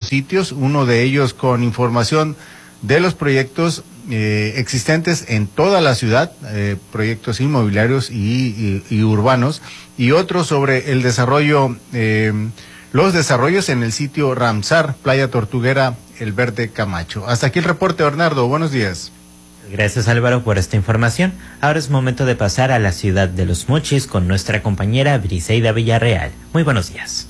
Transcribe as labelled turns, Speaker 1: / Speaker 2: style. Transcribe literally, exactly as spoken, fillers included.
Speaker 1: sitios, uno de ellos con información de los proyectos eh, existentes en toda la ciudad, eh, proyectos inmobiliarios y, y, y urbanos, y otro sobre el desarrollo, eh, los desarrollos en el sitio Ramsar, Playa Tortuguera, El Verde Camacho. Hasta aquí el reporte, Bernardo. Buenos días.
Speaker 2: Gracias, Álvaro, por esta información. Ahora es momento de pasar a la ciudad de Los Mochis con nuestra compañera Briseida Villarreal. Muy buenos días.